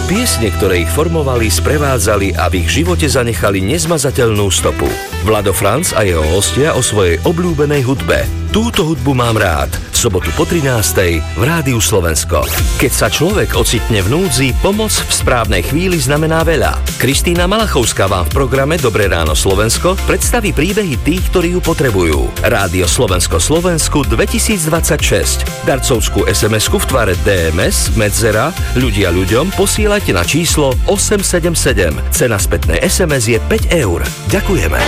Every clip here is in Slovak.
Piesne, ktoré ich formovali, sprevádzali a v ich živote zanechali nezmazateľnú stopu. Vlado Franc a jeho hostia o svojej obľúbenej hudbe. Túto hudbu mám rád. V sobotu po 13:00 v Rádiu Slovensko. Keď sa človek ocitne v núdzi, pomoc v správnej chvíli znamená veľa. Kristína Malachovská vám v programe Dobré ráno Slovensko predstaví príbehy tých, ktorí ju potrebujú. Rádio Slovensko Slovensku 2026. Darcovskú SMS-ku v tvare DMS, medzera, ľudia ľuďom posielajte na číslo 877. Cena spätnej SMS je 5 eur. Ďakujeme.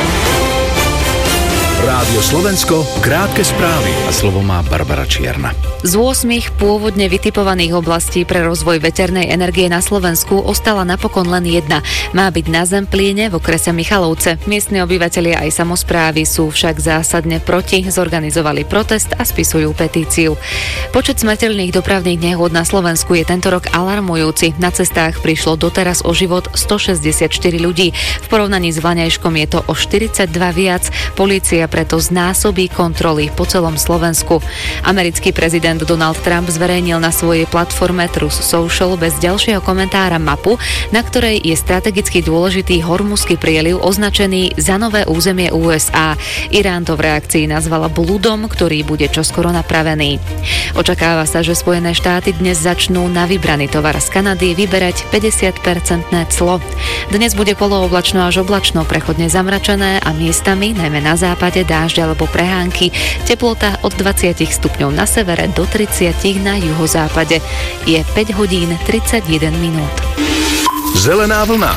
Rádio Slovensko, krátke správy. A slovo má Barbara Čierna. Z 8 pôvodne vytipovaných oblastí pre rozvoj veternej energie na Slovensku ostala napokon len jedna. Má byť na Zemplíne v okrese Michalovce. Miestni obyvatelia aj samosprávy sú však zásadne proti, zorganizovali protest a spisujú petíciu. Počet smrteľných dopravných nehôd na Slovensku je tento rok alarmujúci. Na cestách prišlo doteraz o život 164 ľudí. V porovnaní s vlaňajškom je to o 42 viac. Polícia preto znásobí kontroly po celom Slovensku. Americký prezident Donald Trump zverejnil na svojej platforme Truth Social bez ďalšieho komentára mapu, na ktorej je strategicky dôležitý Hormuzský prieliv označený za nové územie USA. Irán to v reakcii nazvala bludom, ktorý bude čoskoro napravený. Očakáva sa, že Spojené štáty dnes začnú na vybraný tovar z Kanady vyberať 50% clo. Dnes bude polooblačno až oblačno, prechodne zamračené a miestami, najmä na západe, dážď alebo prehánky. Teplota od 20 stupňov na severe do 30 na juhozápade. Je 5 hodín 31 minút. Zelená vlna.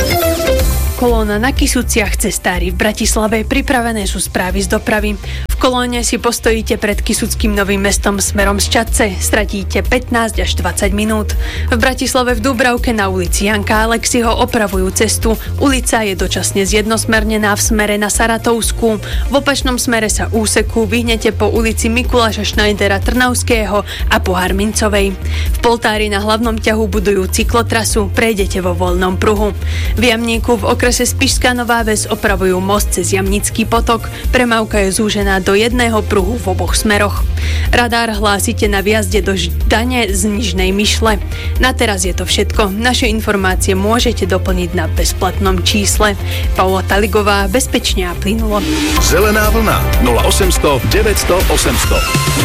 Kolóna na Kysuciach, cestári v Bratislave, pripravené sú správy z dopravy. V kolóne si postojíte pred Kysuckým Novým Mestom smerom z Čadce, stratíte 15 až 20 minút. V Bratislave v Dúbravke na ulici Janka Aleksiho opravujú cestu. Ulica je dočasne zjednosmernená v smere na Saratovskú. V opačnom smere sa úseku vyhnete po ulici Mikuláša Šnajdera Trnavského a po Harmincovej. V Poltári na hlavnom ťahu budujú cyklotrasu, prejdete vo voľnom pruhu. V Jamníku v okrese Spišská Nová Ves opravujú most cez Jamnický potok. Premávka je zúžená do jedného pruhu v oboch smeroch. Radár hlásite na vjazde do Ždane z Nižnej Myšle. Na teraz je to všetko. Naše informácie môžete doplniť na bezplatnom čísle. Paula Taligová, bezpečne a plynulo. Zelená vlna 0800 900 800.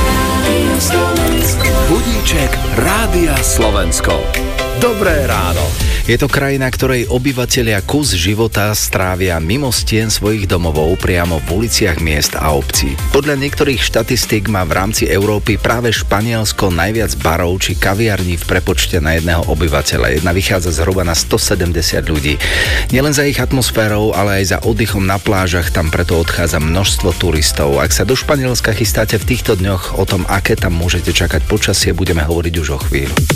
Budíček Rádia Slovensko. Dobré ráno. Je to krajina, ktorej obyvatelia kus života strávia mimo stien svojich domovov priamo v uliciach miest a obcí. Podľa niektorých štatistík má v rámci Európy práve Španielsko najviac barov či kaviarní v prepočte na jedného obyvateľa. Jedna vychádza zhruba na 170 ľudí. Nielen za ich atmosférou, ale aj za oddychom na plážach tam preto odchádza množstvo turistov. Ak sa do Španielska chystáte v týchto dňoch, o tom, aké tam môžete čakať počasie, budeme hovoriť už o chvíľu.